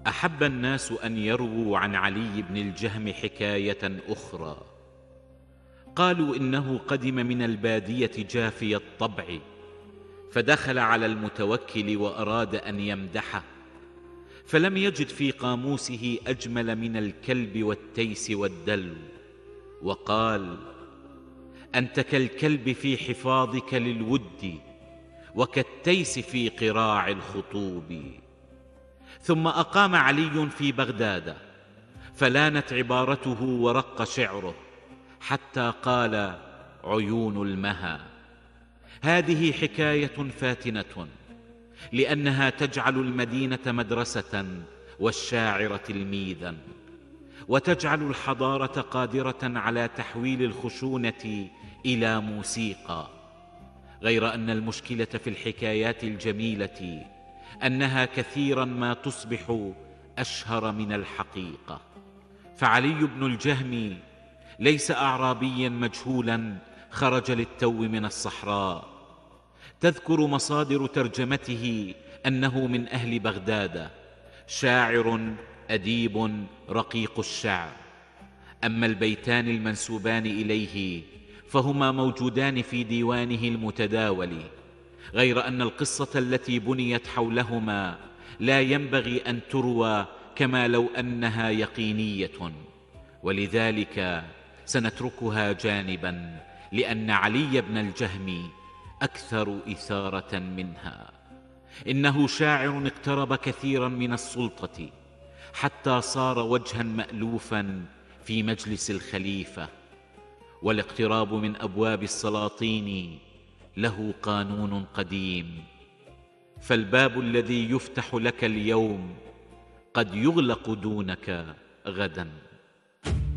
أحب الناس أن يرووا عن علي بن الجهم حكاية أخرى. قالوا إنه قدم من البادية جافي الطبع، فدخل على المتوكل وأراد أن يمدحه، فلم يجد في قاموسه أجمل من الكلب والتيس والدلو، وقال: أنت كالكلب في حفاظك للود، وكالتيس في قراع الخطوب. ثم أقام علي في بغداد، فلانت عبارته ورق شعره، حتى قال: عيون المها. هذه حكاية فاتنة، لأنها تجعل المدينة مدرسة والشاعر تلميذا، وتجعل الحضارة قادرة على تحويل الخشونة إلى موسيقى. غير أن المشكلة في الحكايات الجميلة أنها كثيرا ما تصبح أشهر من الحقيقة. فعلي بن الجهم ليس أعرابيا مجهولا خرج للتو من الصحراء. تذكر مصادر ترجمته أنه من أهل بغداد، شاعر أديب رقيق الشعر. أما البيتان المنسوبان إليه فهما موجودان في ديوانه المتداول، غير أن القصة التي بنيت حولهما لا ينبغي أن تروى كما لو أنها يقينية، ولذلك سنتركها جانبا، لأن علي بن الجهم أكثر إثارة منها. إنه شاعر اقترب كثيرا من السلطة، حتى صار وجها مألوفا في مجلس الخليفة. والاقتراب من أبواب السلاطين له قانون قديم: فالباب الذي يفتح لك اليوم قد يغلق دونك غدا.